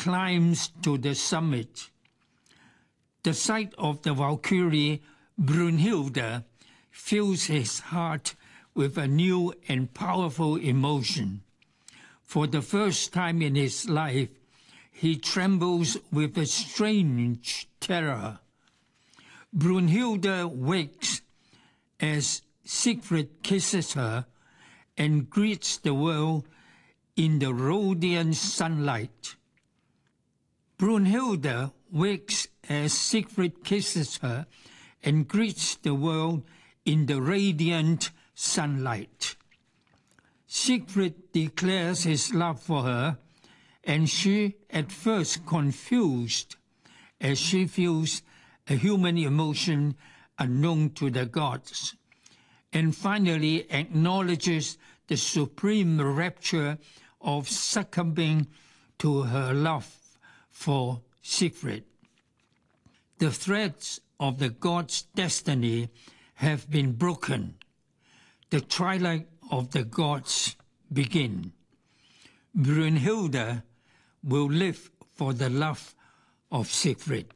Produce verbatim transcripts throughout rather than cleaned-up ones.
climbs to the summit. The sight of the Valkyrie Brunhilde fills his heart with a new and powerful emotion. For the first time in his life, he trembles with a strange terror. Brunhilde wakes as Siegfried kisses her and greets the world in the radiant sunlight. Brunhilde wakes as Siegfried kisses her and greets the world in the radiant sunlight. Siegfried declares his love for her, and she, at first confused, as she feels a human emotion unknown to the gods, and finally acknowledges the supreme rapture of succumbing to her love for Siegfried. The threads of the gods' destiny have been broken. The twilight of the gods begin. Brunhilde will live for the love of Siegfried.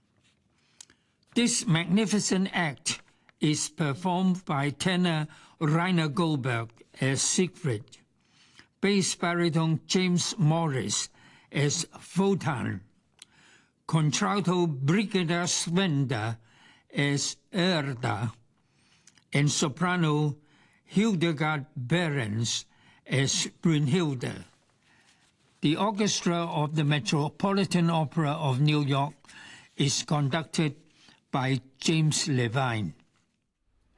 This magnificent act is performed by tenor Rainer Goldberg as Siegfried, bass baritone James Morris as Wotan, contralto Brigida Svenda as Erda, and soprano Hildegard Behrens as Brunhilde. The orchestra of the Metropolitan Opera of New York is conducted by James Levine.